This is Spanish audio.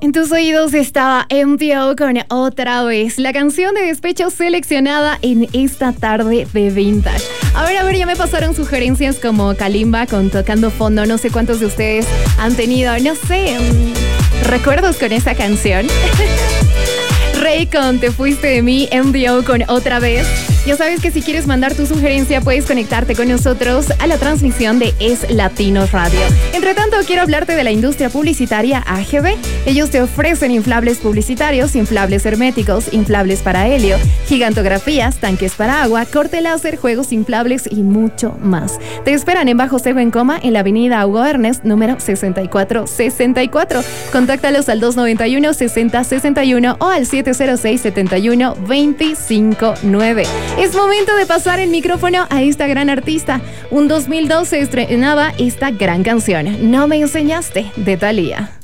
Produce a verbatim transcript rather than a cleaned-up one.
En tus oídos estaba M D O con Otra Vez, la canción de despecho seleccionada en esta tarde de Vintage. A ver, a ver, ya me pasaron sugerencias como Kalimba con Tocando Fondo. No sé cuántos de ustedes han tenido, no sé, recuerdos con esa canción. Rey con Te Fuiste de Mí, M D O con Otra Vez. Ya sabes que si quieres mandar tu sugerencia puedes conectarte con nosotros a la transmisión de Es Latinos Radio. Entre tanto, quiero hablarte de la industria publicitaria A G V. Ellos te ofrecen inflables publicitarios, inflables herméticos, inflables para helio, gigantografías, tanques para agua, corte láser, juegos inflables y mucho más. Te esperan en Bajo Cero en Coma, en la avenida Hugo Ernest, número sesenta y cuatro sesenta y cuatro. Contáctalos al dos noventa y uno, sesenta sesenta y uno o al siete cero seis, setenta y uno, veinticinco nueve. Es momento de pasar el micrófono a esta gran artista. Un dos mil dos se estrenaba esta gran canción, No me enseñaste, de Thalía.